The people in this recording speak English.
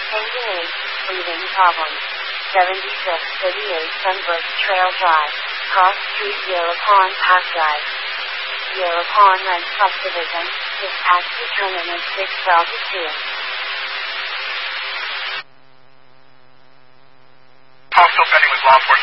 Changing age, breathing problems. 7638 Sunbrook Trail Drive, Cross Street, Yellow Pond Park Drive. Yellow Pond Ranch Subdivision, dispatch determinant 612-2. Call still pending with law enforcement.